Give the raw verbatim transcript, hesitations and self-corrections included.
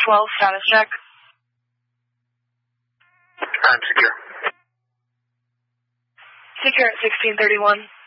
twelve, status check. I'm secure. Secure at sixteen thirty-one.